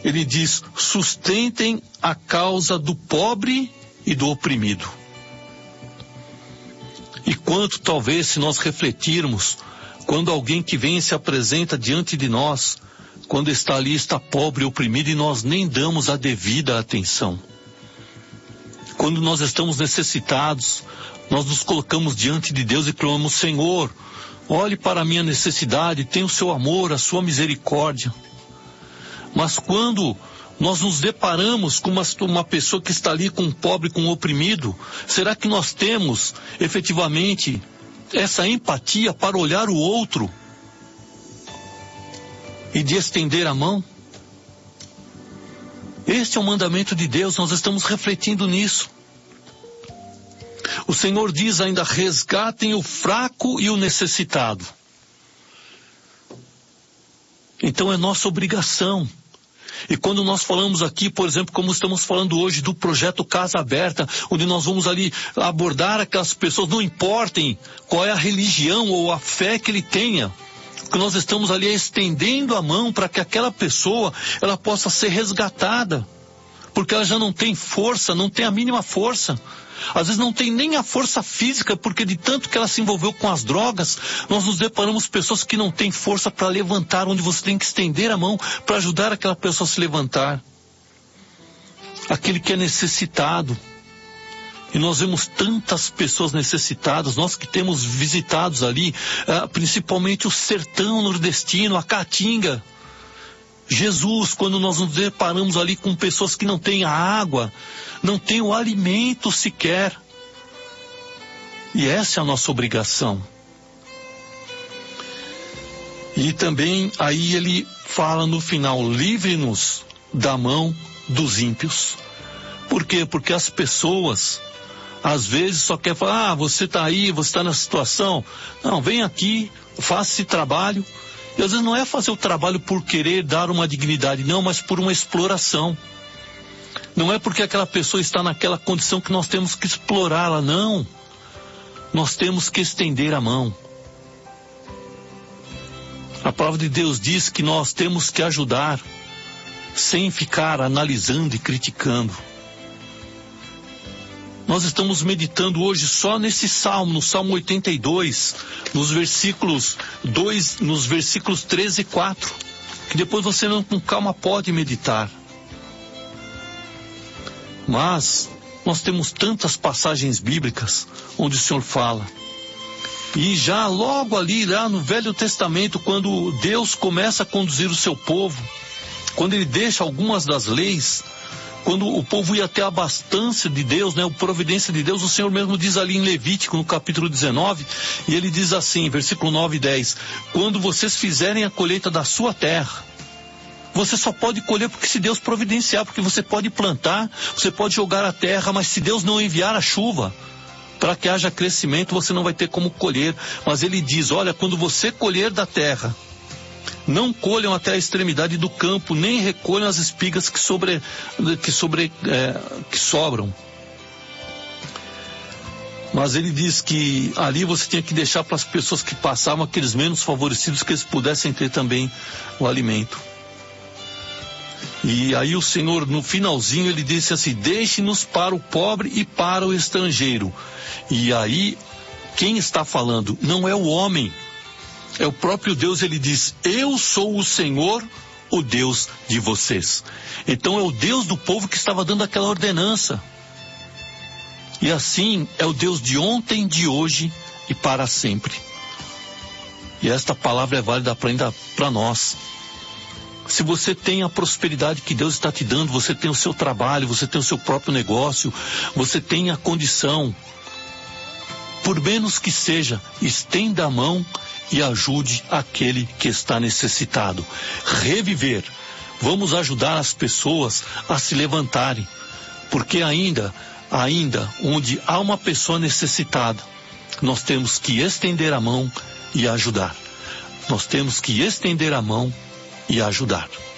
ele diz: sustentem a causa do pobre e do oprimido. E quanto talvez, se nós refletirmos, quando alguém que vem e se apresenta diante de nós, quando está ali, está pobre e oprimido, e nós nem damos a devida atenção. Quando nós estamos necessitados, nós nos colocamos diante de Deus e clamamos: Senhor, olhe para a minha necessidade, tenha o seu amor, a sua misericórdia. Mas quando nós nos deparamos com uma pessoa que está ali, com um pobre, com um oprimido, será que nós temos efetivamente essa empatia para olhar o outro e de estender a mão? Este é o mandamento de Deus, nós estamos refletindo nisso. O Senhor diz ainda: resgatem o fraco e o necessitado. Então é nossa obrigação. E quando nós falamos aqui, por exemplo, como estamos falando hoje do projeto Casa Aberta, onde nós vamos ali abordar aquelas pessoas, não importem qual é a religião ou a fé que ele tenha, que nós estamos ali estendendo a mão para que aquela pessoa, ela possa ser resgatada, porque ela já não tem força, não tem a mínima força. Às vezes não tem nem a força física, porque de tanto que ela se envolveu com as drogas, nós nos deparamos com pessoas que não têm força para levantar, onde você tem que estender a mão para ajudar aquela pessoa a se levantar. Aquele que é necessitado. E nós vemos tantas pessoas necessitadas, nós que temos visitados ali, principalmente o sertão nordestino, a Caatinga. Jesus, quando nós nos deparamos ali com pessoas que não têm a água, não têm o alimento sequer. E essa é a nossa obrigação. E também aí ele fala no final: livre-nos da mão dos ímpios. Por quê? Porque as pessoas às vezes só querem falar: você está aí, você está nessa situação. Não, vem aqui, faça esse trabalho. E às vezes não é fazer o trabalho por querer dar uma dignidade, não, mas por uma exploração. Não é porque aquela pessoa está naquela condição que nós temos que explorá-la, não. Nós temos que estender a mão. A palavra de Deus diz que nós temos que ajudar, sem ficar analisando e criticando. Nós estamos meditando hoje só nesse salmo, no Salmo 82, nos versículos 13 e 4, que depois você com calma pode meditar. Mas nós temos tantas passagens bíblicas onde o Senhor fala. E já logo ali, lá no Velho Testamento, quando Deus começa a conduzir o seu povo, quando ele deixa algumas das leis, quando o povo ia ter a abastança de Deus, a providência de Deus, o Senhor mesmo diz ali em Levítico, no capítulo 19, e ele diz assim, versículo 9 e 10, quando vocês fizerem a colheita da sua terra, você só pode colher porque se Deus providenciar, porque você pode plantar, você pode jogar a terra, mas se Deus não enviar a chuva, para que haja crescimento, você não vai ter como colher. Mas ele diz: olha, quando você colher da terra, não colham até a extremidade do campo, nem recolham as espigas que sobram. Mas ele diz que ali você tinha que deixar para as pessoas que passavam, aqueles menos favorecidos, que eles pudessem ter também o alimento. E aí o Senhor, no finalzinho, ele disse assim: deixe-nos para o pobre e para o estrangeiro. E aí, quem está falando não é o homem, é o próprio Deus. Ele diz: eu sou o Senhor, o Deus de vocês. Então é o Deus do povo que estava dando aquela ordenança. E assim é o Deus de ontem, de hoje e para sempre. E esta palavra é válida ainda para nós. Se você tem a prosperidade que Deus está te dando, você tem o seu trabalho, você tem o seu próprio negócio, você tem a condição, por menos que seja, estenda a mão e ajude aquele que está necessitado. Reviver. Vamos ajudar as pessoas a se levantarem, porque ainda onde há uma pessoa necessitada, nós temos que estender a mão e ajudar. Nós temos que estender a mão e ajudar.